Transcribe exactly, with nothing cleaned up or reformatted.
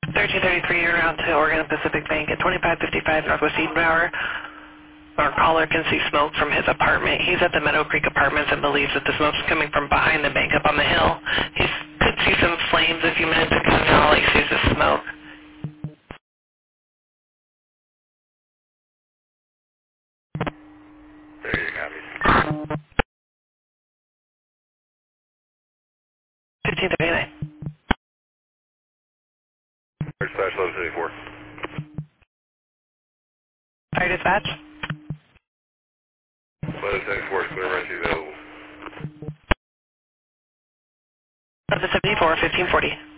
thirteen thirty-three, you're out to Oregon Pacific Bank at twenty-five fifty-five Northwest Eden Tower. Our caller can see smoke from his apartment. He's at the Meadow Creek Apartments and believes that the smoke's coming from behind the bank up on the hill. He could see some flames a few minutes ago. Now all he sees is smoke. There you got me. fifteen thirty-nine. Dispatch eleven seventy-four. Fire dispatch. eleven seventy-four, clear rescue available. eleven seventy-four, fifteen forty.